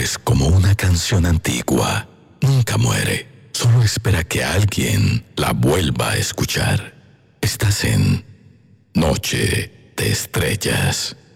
es como una canción antigua. Nunca muere. Solo espera que alguien la vuelva a escuchar. Estás en Noche de Estrellas.